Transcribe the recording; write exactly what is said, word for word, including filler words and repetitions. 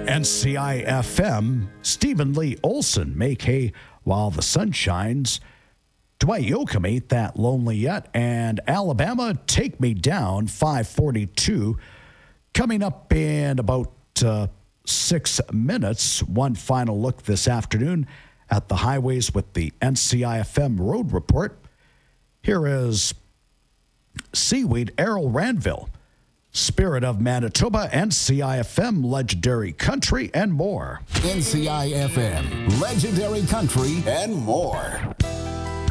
N C I F M, Stephen Lee Olson make hay while the sun shines. Dwight Yoakam ain't that lonely yet. And Alabama, Take Me Down, five forty-two. Coming up in about uh, six minutes, one final look this afternoon at the highways with the N C I F M Road Report. Here is Seaweed, Errol Ranville, Spirit of Manitoba, N C I F M, Legendary Country, and more. N C I F M, Legendary Country, and more.